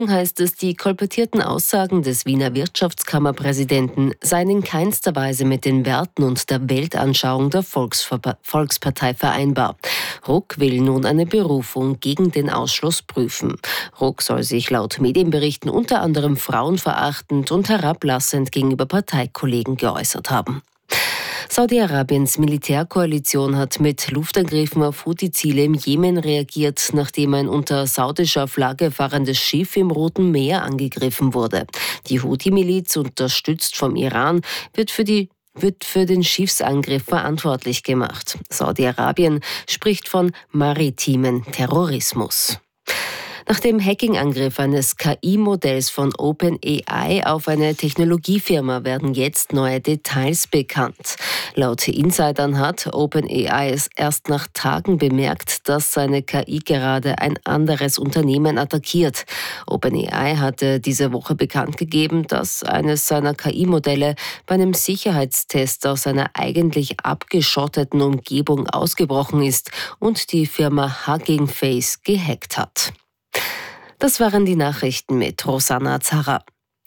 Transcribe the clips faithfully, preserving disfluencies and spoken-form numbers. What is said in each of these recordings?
heißt es, die kolportierten Aussagen des Wiener Wirtschaftskammerpräsidenten seien in keinster Weise mit den Werten und der Weltanschauung der Volksver- Volkspartei vereinbar. Ruck will nun eine Berufung gegen den Ausschluss prüfen. Ruck soll sich laut Medienberichten unter anderem frauenverachtend und herablassend gegenüber Parteikollegen geäußert haben. Saudi-Arabiens Militärkoalition hat mit Luftangriffen auf Houthi-Ziele im Jemen reagiert, nachdem ein unter saudischer Flagge fahrendes Schiff im Roten Meer angegriffen wurde. Die Houthi-Miliz, unterstützt vom Iran, wird für die wird für den Schiffsangriff verantwortlich gemacht. Saudi-Arabien spricht von maritimen Terrorismus. Nach dem Hacking-Angriff eines K I-Modells von OpenAI auf eine Technologiefirma werden jetzt neue Details bekannt. Laut Insidern hat OpenAI es erst nach Tagen bemerkt, dass seine K I gerade ein anderes Unternehmen attackiert. OpenAI hatte diese Woche bekannt gegeben, dass eines seiner K I-Modelle bei einem Sicherheitstest aus einer eigentlich abgeschotteten Umgebung ausgebrochen ist und die Firma Hugging Face gehackt hat. Das waren die Nachrichten mit Rosanna Zara.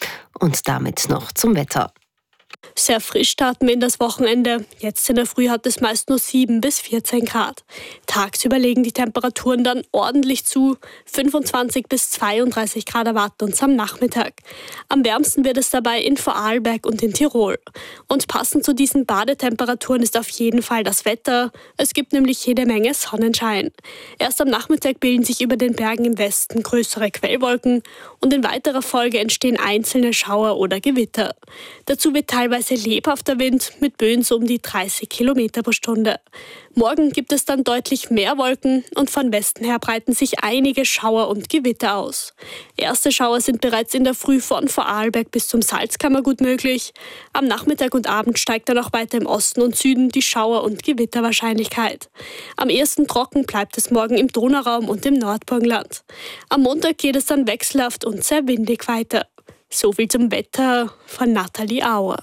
Und damit noch zum Wetter. Sehr frisch starten wir in das Wochenende. Jetzt in der Früh hat es meist nur sieben bis vierzehn Grad. Tagsüber legen die Temperaturen dann ordentlich zu. fünfundzwanzig bis zweiunddreißig Grad erwarten uns am Nachmittag. Am wärmsten wird es dabei in Vorarlberg und in Tirol. Und passend zu diesen Badetemperaturen ist auf jeden Fall das Wetter. Es gibt nämlich jede Menge Sonnenschein. Erst am Nachmittag bilden sich über den Bergen im Westen größere Quellwolken und in weiterer Folge entstehen einzelne Schauer oder Gewitter. Dazu wird teilweise lebhafter Wind mit Böen so um die dreißig Kilometer pro Stunde. Morgen gibt es dann deutlich mehr Wolken und von Westen her breiten sich einige Schauer und Gewitter aus. Erste Schauer sind bereits in der Früh von Vorarlberg bis zum Salzkammergut möglich. Am Nachmittag und Abend steigt dann auch weiter im Osten und Süden die Schauer- und Gewitterwahrscheinlichkeit. Am ehesten trocken bleibt es morgen im Donauraum und im Nordburgenland. Am Montag geht es dann wechselhaft und sehr windig weiter. So viel zum Wetter von Nathalie Auer.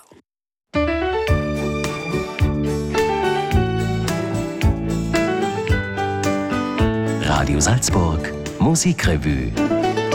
Radio Salzburg Musikrevue.